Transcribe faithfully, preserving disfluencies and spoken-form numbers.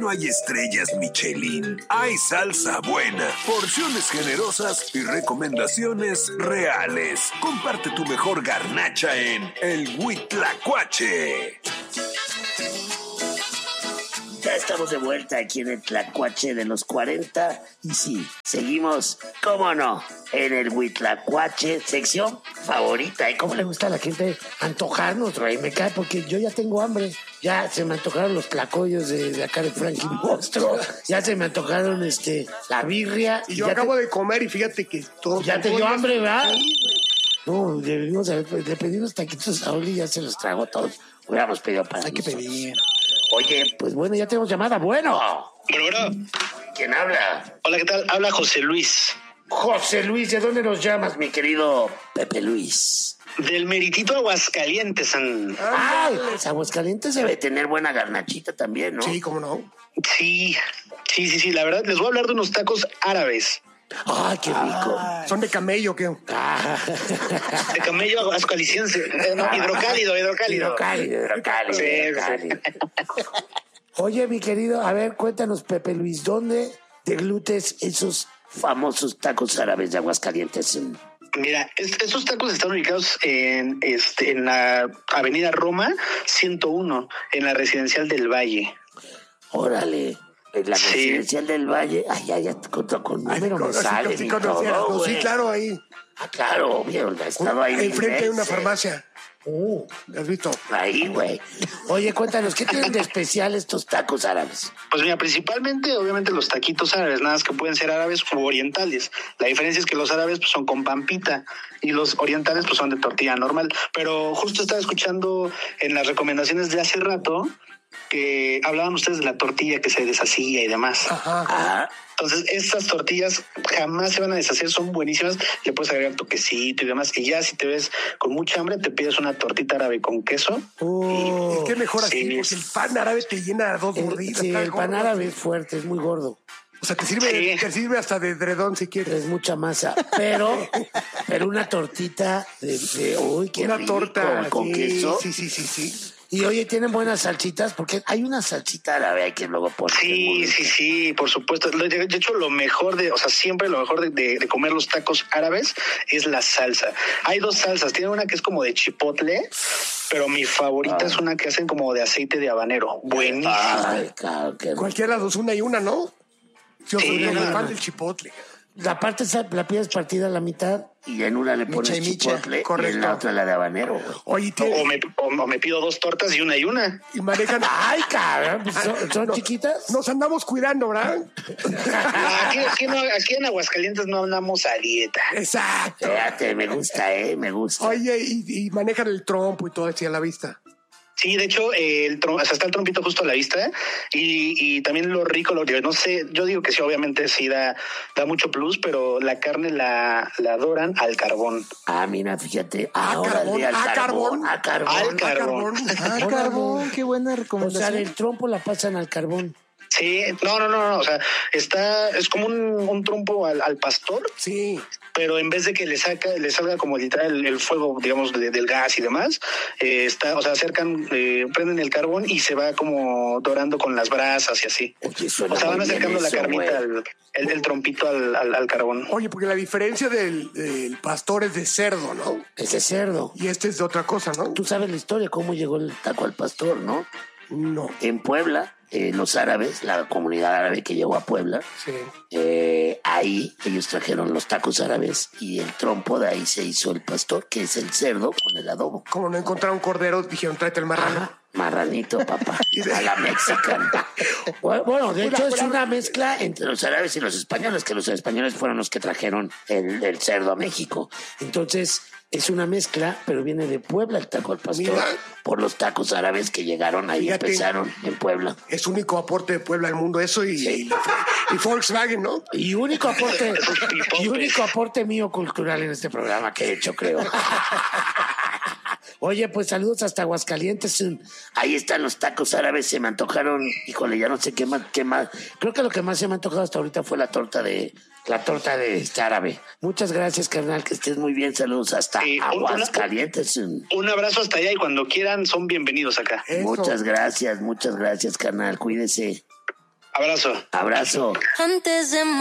no hay estrellas Michelin, hay salsa buena, porciones generosas y recomendaciones reales. Comparte tu mejor garnacha en El Huitlacoche. Ya estamos de vuelta aquí en el Tlacuache de los cuarenta. Y sí, seguimos, cómo no, en el Huitlacoche, sección favorita. ¿Y cómo le gusta a la gente antojarnos, Rey? Me cae porque yo ya tengo hambre. Ya se me antojaron los tlacoyos de, de acá de Frankie Monstruo. Ya se me antojaron este, la birria. Y yo ya acabo te, de comer y fíjate que todo... Ya te dio hambre, ¿verdad? No, debimos haber, le pedí unos taquitos a Oli y ya se los trago todos. Hubiéramos pedido para Hay que nosotros. pedir. Oye, pues bueno, ya tenemos llamada. Bueno. Bueno, bueno. ¿Quién habla? Hola, ¿qué tal? Habla José Luis. José Luis, ¿de dónde nos llamas, mi querido Pepe Luis? Del meritito Aguascalientes. San... Ay, pues Aguascalientes debe tener buena garnachita también, ¿no? Sí, cómo no. Sí, sí, sí, sí. La verdad, les voy a hablar de unos tacos árabes. Ay, qué rico. Ah, ¿son de camello qué? Ah. De camello aguascaliense. Eh, no, hidrocálido, hidrocálido. Hidrocálido, hidrocálido, Sí, hidrocálido. Oye, mi querido, a ver, cuéntanos, Pepe Luis, ¿dónde deglutes esos famosos tacos árabes de Aguascalientes? Mira, es- esos tacos están ubicados en, este, en la avenida Roma ciento uno, en la Residencial del Valle. Órale. En la Sí. Residencial del Valle. Ay, ya, ya, con, con Ay, número me con- sí, sale. sí, y conocías, todo, no, sí, güey. claro, ahí. Ah, claro, obvio, he estado ahí. Enfrente hay una veces. farmacia. Uh, ¿Has visto? ahí, güey. Oye, cuéntanos, ¿qué tienen de especial estos tacos árabes? Pues mira, principalmente, obviamente, los taquitos árabes, nada más que pueden ser árabes u orientales. La diferencia es que los árabes pues, son con pampita y los orientales pues son de tortilla normal. Pero justo estaba escuchando en las recomendaciones de hace rato que hablaban ustedes de la tortilla que se deshacía y demás. Ajá. Ah, Entonces, estas tortillas jamás se van a deshacer, son buenísimas. Le puedes agregar toquecito y demás. Y ya si te ves con mucha hambre, te pides una tortita árabe con queso. Oh, es que mejor así, Sí. porque el pan árabe te llena dos el, mordidas. sí, está el pan gordo. árabe es fuerte, es muy gordo. O sea, te sirve, Sí. te sirve hasta de edredón si quieres. Es mucha masa, pero, pero una tortita de, de uy, qué Una rico, torta con sí, queso. Sí, sí, sí, sí. Y oye, tienen buenas salchitas, porque hay una salchita árabe ahí que luego ponen. Sí, sí, sí, por supuesto. Lo- De de hecho, lo mejor de, o sea, siempre lo mejor de, de- de comer los tacos árabes es la salsa. Hay dos salsas. Tiene una que es como de chipotle, pero mi favorita Ah. es una que hacen como de aceite de habanero. Buenísima. Ay, claro, qué rico. Cualquiera de las dos, una y una, ¿no? Yo soy Sí, muy no, fan no. del chipotle. La parte esa la pides partida a la mitad y en una le pones Micha y micha, chipotle y correcto. en la otra la de habanero, güey. Oye, O tiene- me, o, o me pido dos tortas y una y una. y manejan... Ay, cabrón, pues, ¿son, son No, chiquitas? Nos andamos cuidando, ¿verdad? No, aquí, aquí no- aquí en Aguascalientes no andamos a dieta. Exacto. Fíjate, me gusta, eh, me gusta. Oye, y, y manejan el trompo y todo así a la vista. Sí, de hecho, eh, el trom- o sea, está el trompito justo a la vista y, y también lo rico, lo que no sé, yo digo que sí, obviamente sí da, da mucho plus, pero la carne la, la doran al carbón. Ah, mira, fíjate. Ah, Ahora carbón, al ah, carbón. A carbón. Al carbón. Ah, Órale. carbón, qué buena O sea, recomendación. el trompo la pasan al carbón. Sí, no, no, no, no, o sea, está, es como un, un trompo al, al pastor, Sí. pero en vez de que le saca, le salga como literal el, el fuego, digamos, de- del gas y demás, eh, está, o sea, acercan, eh, prenden el carbón y se va como dorando con las brasas y así. Oye, suena O sea, van muy bien acercando la eso, carnita, güey. al, el, el trompito al, al, al carbón. Oye, porque la diferencia del, del pastor es de cerdo, ¿no? Ese cerdo. Y este es de otra cosa, ¿no? Tú sabes la historia, cómo llegó el taco al pastor, ¿no? No. En Puebla, eh, los árabes, la comunidad árabe que llegó a Puebla, Sí. eh, ahí ellos trajeron los tacos árabes y el trompo de ahí se hizo el pastor, que es el cerdo con el adobo. Como no encontraron cordero, dijeron, tráete el marrano. Ajá, marranito, papá, a la mexicana. Bueno, bueno, de hecho es una mezcla entre los árabes y los españoles, que los españoles fueron los que trajeron el, el cerdo a México. Entonces, es una mezcla, pero viene de Puebla el taco al pastor, Mira. por los tacos árabes que llegaron ahí, Fíjate. empezaron en Puebla. Es único aporte de Puebla al mundo eso y, y, y Volkswagen, ¿no? Y único aporte, Esos pipopes. y único aporte mío cultural en este programa que he hecho, creo. Oye, pues saludos hasta Aguascalientes. Ahí están los tacos árabes, se me antojaron. Híjole, ya no sé qué más, qué más. Creo que lo que más se me ha antojado hasta ahorita fue la torta de la torta de este árabe. Muchas gracias, carnal, que estés muy bien. Saludos hasta Sí, un- Aguascalientes. Un abrazo hasta allá y cuando quieran son bienvenidos acá. Eso. Muchas gracias, muchas gracias, carnal. Cuídese. Abrazo. Abrazo. Antes de